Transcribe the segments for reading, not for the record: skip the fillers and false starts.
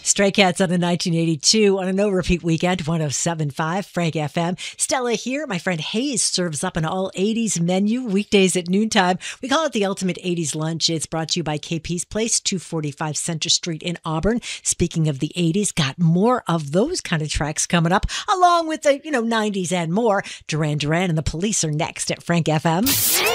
Stray Cats on a 1982 on a no-repeat weekend, 107.5 Frank FM. Stella here. My friend Hayes serves up an all-80s menu weekdays at noontime. We call it the Ultimate 80s Lunch. It's brought to you by KP's Place, 245 Center Street in Auburn. Speaking of the 80s, got more of those kind of tracks coming up, along with the, 90s and more. Duran Duran and the Police are next at Frank FM.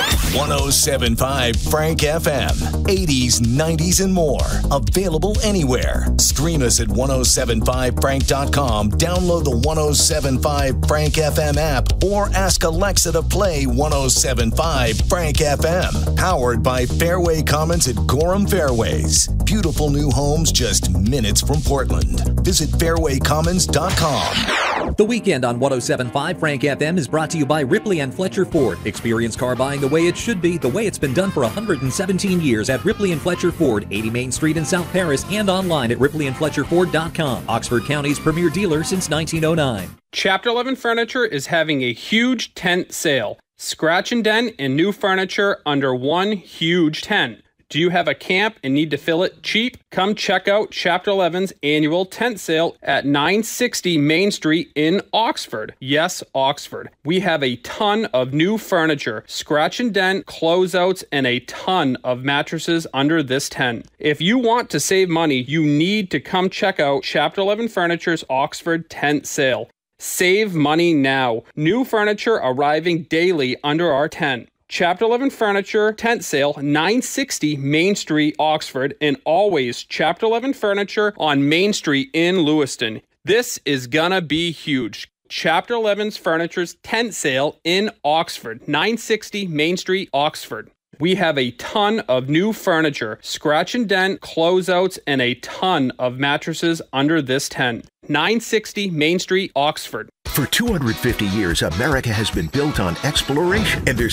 107.5 Frank FM. 80s, 90s, and more. Available anywhere. Stream us at 1075frank.com, download the 1075 Frank FM app, or ask Alexa to play 1075 Frank FM. Powered by Fairway Commons at Gorham Fairways. Beautiful new homes just minutes from Portland. Visit fairwaycommons.com. The weekend on 107.5 Frank FM is brought to you by Ripley and Fletcher Ford. Experience car buying the way it should be, the way it's been done for 117 years at Ripley and Fletcher Ford, 80 Main Street in South Paris, and online at ripleyandfletcherford.com. Oxford County's premier dealer since 1909. Chapter 11 Furniture is having a huge tent sale. Scratch and dent and new furniture under one huge tent. Do you have a camp and need to fill it cheap? Come check out Chapter 11's annual tent sale at 960 Main Street in Oxford. Yes, Oxford. We have a ton of new furniture, scratch and dent, closeouts, and a ton of mattresses under this tent. If you want to save money, you need to come check out Chapter 11 Furniture's Oxford tent sale. Save money now. New furniture arriving daily under our tent. Chapter 11 Furniture Tent Sale, 960 Main Street, Oxford, and always Chapter 11 Furniture on Main Street in Lewiston. This is gonna be huge. Chapter 11's Furniture's Tent Sale in Oxford, 960 Main Street, Oxford. We have a ton of new furniture, scratch and dent, closeouts, and a ton of mattresses under this tent. 960 Main Street, Oxford. For 250 years, America has been built on exploration, and there's